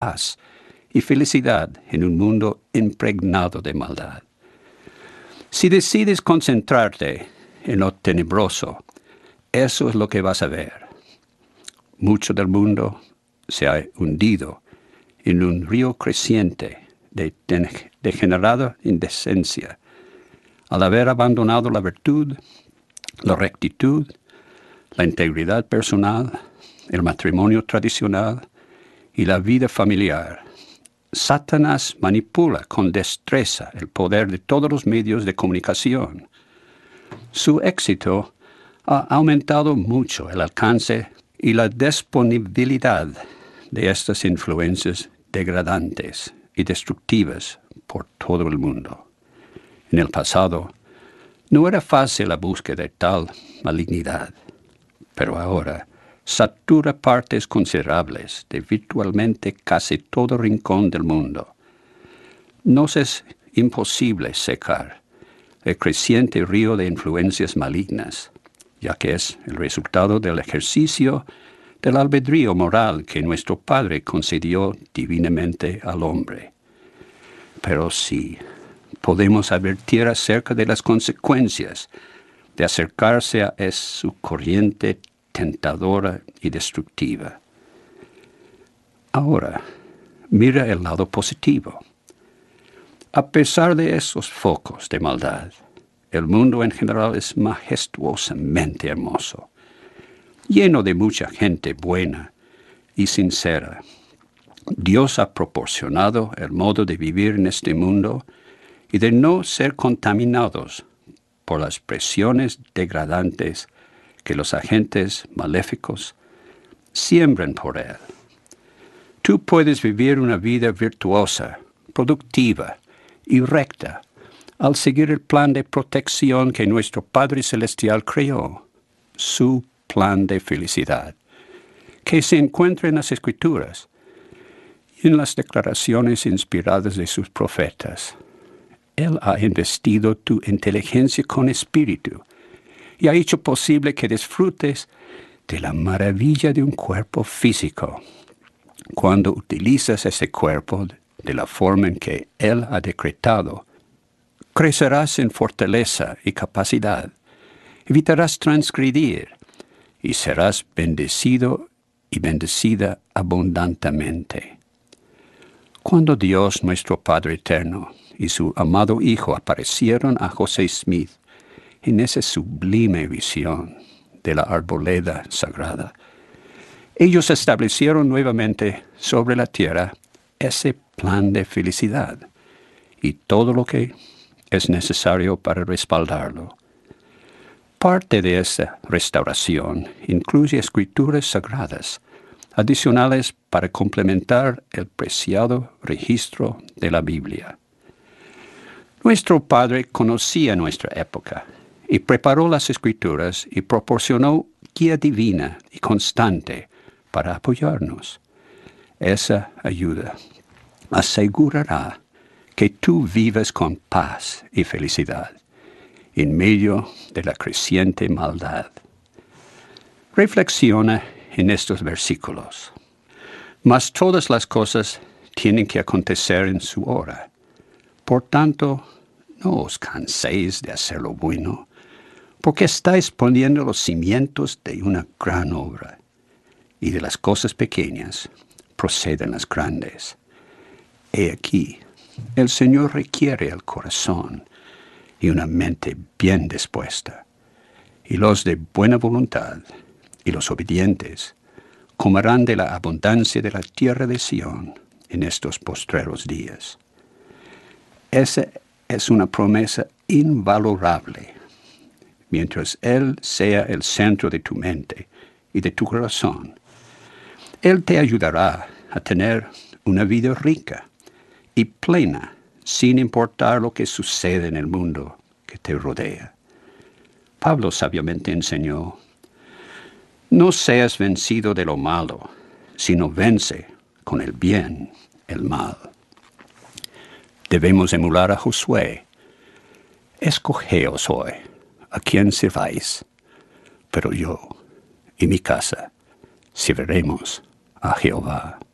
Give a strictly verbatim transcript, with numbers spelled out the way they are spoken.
paz y felicidad en un mundo impregnado de maldad. Si decides concentrarte en lo tenebroso, eso es lo que vas a ver. Mucho del mundo se ha hundido en un río creciente de degenerada indecencia, al haber abandonado la virtud, la rectitud, la integridad personal, el matrimonio tradicional y la vida familiar. Satanás manipula con destreza el poder de todos los medios de comunicación. Su éxito ha aumentado mucho el alcance y la disponibilidad de estas influencias degradantes y destructivas por todo el mundo. En el pasado, no era fácil la búsqueda de tal malignidad, pero ahora satura partes considerables de virtualmente casi todo rincón del mundo. Nos es imposible secar el creciente río de influencias malignas, ya que es el resultado del ejercicio del albedrío moral que nuestro Padre concedió divinamente al hombre. Pero sí, podemos advertir acerca de las consecuencias de acercarse a su corriente tentadora y destructiva. Ahora, mira el lado positivo. A pesar de esos focos de maldad, el mundo en general es majestuosamente hermoso, lleno de mucha gente buena y sincera. Dios ha proporcionado el modo de vivir en este mundo y de no ser contaminados por las presiones degradantes que los agentes maléficos siembran por él. Tú puedes vivir una vida virtuosa, productiva y recta al seguir el plan de protección que nuestro Padre Celestial creó, su plan de felicidad, que se encuentra en las Escrituras y en las declaraciones inspiradas de sus profetas. Él ha investido tu inteligencia con espíritu y ha hecho posible que disfrutes de la maravilla de un cuerpo físico. Cuando utilizas ese cuerpo de la forma en que Él ha decretado, crecerás en fortaleza y capacidad, evitarás transgredir y serás bendecido y bendecida abundantemente. Cuando Dios, nuestro Padre Eterno, y su amado Hijo aparecieron a José Smith en esa sublime visión de la arboleda sagrada, ellos establecieron nuevamente sobre la tierra ese plan de felicidad y todo lo que es necesario para respaldarlo. Parte de esa restauración incluye escrituras sagradas adicionales para complementar el preciado registro de la Biblia. Nuestro Padre conocía nuestra época y preparó las Escrituras y proporcionó guía divina y constante para apoyarnos. Esa ayuda asegurará que tú vivas con paz y felicidad en medio de la creciente maldad. Reflexiona en estos versículos. Mas todas las cosas tienen que acontecer en su hora. Por tanto, no os canséis de hacer lo bueno, porque estáis poniendo los cimientos de una gran obra, y de las cosas pequeñas proceden las grandes. He aquí, el Señor requiere el corazón y una mente bien dispuesta, y los de buena voluntad y los obedientes comerán de la abundancia de la tierra de Sión en estos postreros días. Esa es una promesa invalorable. Mientras Él sea el centro de tu mente y de tu corazón, Él te ayudará a tener una vida rica y plena, sin importar lo que sucede en el mundo que te rodea. Pablo sabiamente enseñó: no seas vencido de lo malo, sino vence con el bien el mal. Debemos emular a Josué. Escogeos hoy a quién sirváis, pero yo y mi casa serviremos a Jehová.